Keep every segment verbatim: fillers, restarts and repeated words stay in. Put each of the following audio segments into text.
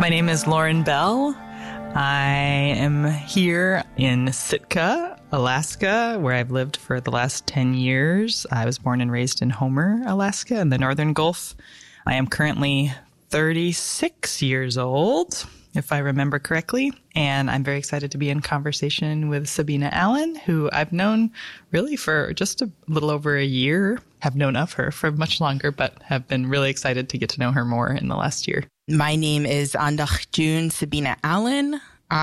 My name is Lauren Bell. I am here in Sitka, Alaska, where I've lived for the last ten years. I was born and raised in Homer, Alaska, in the Northern Gulf. I am currently thirty-six years old, if I remember correctly, and I'm very excited to be in conversation with Sabina Allen, who I've known really for just a little over a year, have known of her for much longer, but have been really excited to get to know her more in the last year. My name is Andach June Sabina Allen.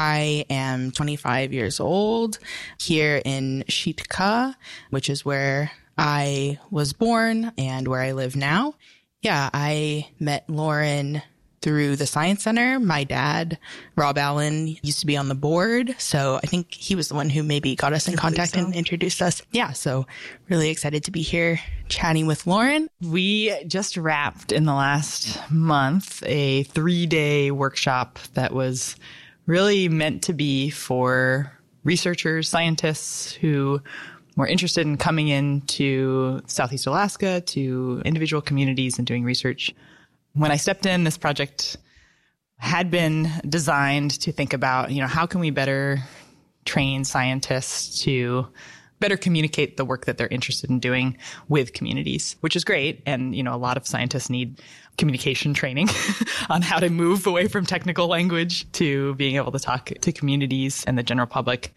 I am twenty-five years old here in Sitka, which is where I was born and where I live now. Yeah, I met Lauren through the Science Center. My dad, Rob Allen, used to be on the board. So I think he was the one who maybe got us in contact so. and introduced us. Yeah, so really excited to be here chatting with Lauren. We just wrapped in the last month a three-day workshop that was really meant to be for researchers, scientists who were interested in coming into Southeast Alaska, to individual communities and doing research. When I stepped in, this project had been designed to think about, you know, how can we better train scientists to better communicate the work that they're interested in doing with communities, which is great. And, you know, a lot of scientists need communication training on how to move away from technical language to being able to talk to communities and the general public.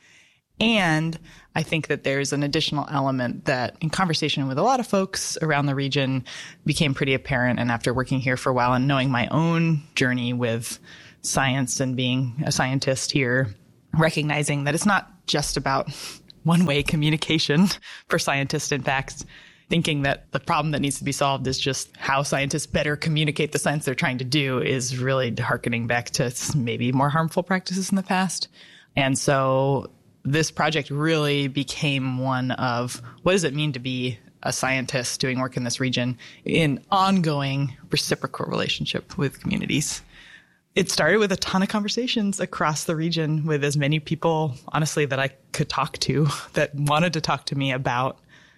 And I think that there's an additional element that in conversation with a lot of folks around the region became pretty apparent. And after working here for a while and knowing my own journey with science and being a scientist here, recognizing that it's not just about one-way communication for scientists. In fact, thinking that the problem that needs to be solved is just how scientists better communicate the science they're trying to do is really harkening back to maybe more harmful practices in the past. And so this project really became one of what does it mean to be a scientist doing work in this region in ongoing reciprocal relationship with communities. It started with a ton of conversations across the region with as many people, honestly, that I could talk to that wanted to talk to me about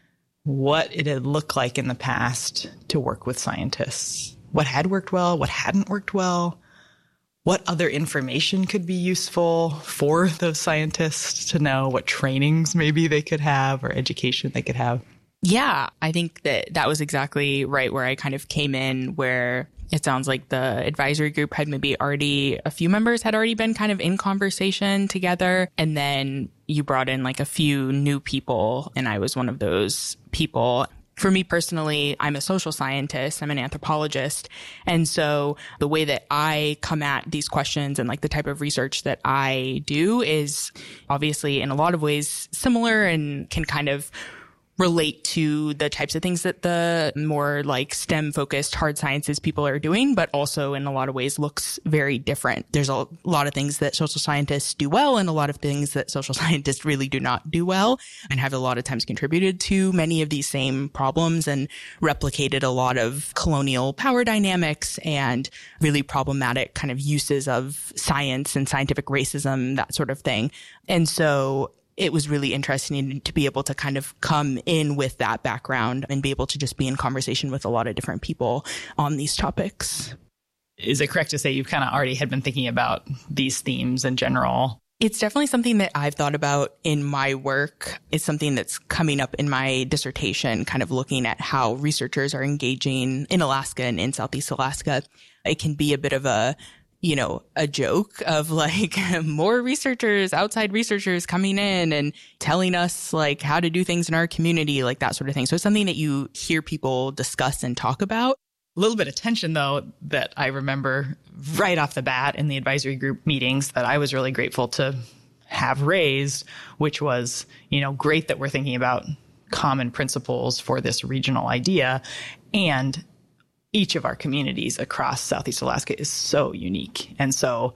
what it had looked like in the past to work with scientists, what had worked well, what hadn't worked well, what other information could be useful for those scientists to know, what trainings maybe they could have or education they could have. Yeah, I think that that was exactly right where I kind of came in, where it sounds like the advisory group had maybe already, a few members had already been kind of in conversation together. And then you brought in like a few new people, and I was one of those people. For me personally, I'm a social scientist. I'm an anthropologist. And so the way that I come at these questions and like the type of research that I do is obviously in a lot of ways similar and can kind of relate to the types of things that the more like STEM focused hard sciences people are doing, but also in a lot of ways looks very different. There's a lot of things that social scientists do well and a lot of things that social scientists really do not do well, and have a lot of times contributed to many of these same problems and replicated a lot of colonial power dynamics and really problematic kind of uses of science and scientific racism, that sort of thing. And so it was really interesting to be able to kind of come in with that background and be able to just be in conversation with a lot of different people on these topics. Is it correct to say you've kind of already had been thinking about these themes in general? It's definitely something that I've thought about in my work. It's something that's coming up in my dissertation, kind of looking at how researchers are engaging in Alaska and in Southeast Alaska. It can be a bit of a you know, a joke of like more researchers, outside researchers coming in and telling us like how to do things in our community, like that sort of thing. So it's something that you hear people discuss and talk about. A little bit of tension, though, that I remember right off the bat in the advisory group meetings that I was really grateful to have raised, which was, you know, great that we're thinking about common principles for this regional idea. And each of our communities across Southeast Alaska is so unique. And so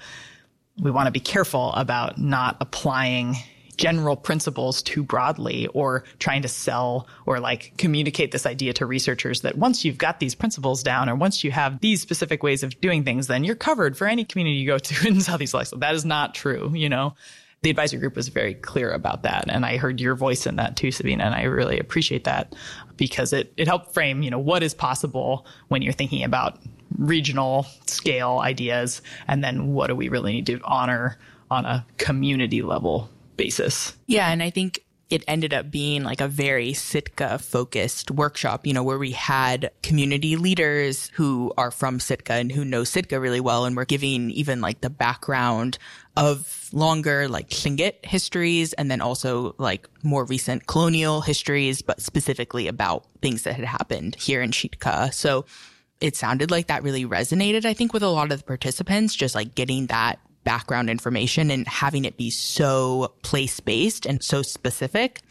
we want to be careful about not applying general principles too broadly or trying to sell or like communicate this idea to researchers that once you've got these principles down or once you have these specific ways of doing things, then you're covered for any community you go to in Southeast Alaska. That is not true, you know? the advisory group was very clear about that. And I heard your voice in that too, Sabina, and I really appreciate that because it, it helped frame, you know, what is possible when you're thinking about regional scale ideas, and then what do we really need to honor on a community level basis. Yeah, and I think it ended up being like a very Sitka focused workshop, you know, where we had community leaders who are from Sitka and who know Sitka really well. And we're giving even like the background of longer like Tlingit histories and then also like more recent colonial histories, but specifically about things that had happened here in Sitka. So it sounded like that really resonated, I think, with a lot of the participants, just like getting that background information and having it be so place-based and so specific.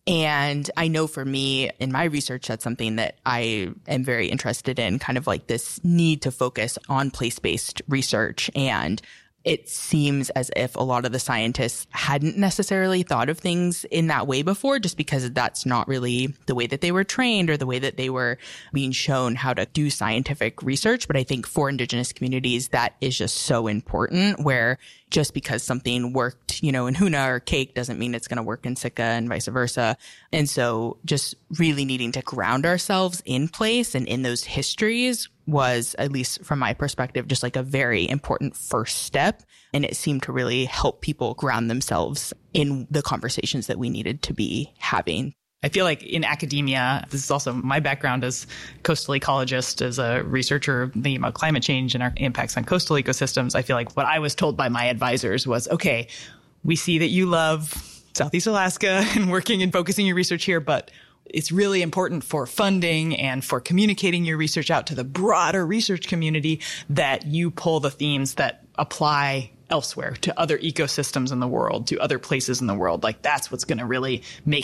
And I know for me in my research, that's something that I am very interested in, kind of like this need to focus on place-based research. And it seems as if a lot of the scientists hadn't necessarily thought of things in that way before, just because that's not really the way that they were trained or the way that they were being shown how to do scientific research. But I think for Indigenous communities, that is just so important, where just because something worked, you know, in Hoonah or Cake doesn't mean it's going to work in Sitka and vice versa. And so just really needing to ground ourselves in place and in those histories was, at least from my perspective, just like a very important first step. And it seemed to really help people ground themselves in the conversations that we needed to be having. I feel like in academia, this is also my background as coastal ecologist, as a researcher thinking about climate change and our impacts on coastal ecosystems. I feel like what I was told by my advisors was, okay, we see that you love Southeast Alaska and working and focusing your research here, but it's really important for funding and for communicating your research out to the broader research community that you pull the themes that apply elsewhere to other ecosystems in the world, to other places in the world. Like that's what's going to really make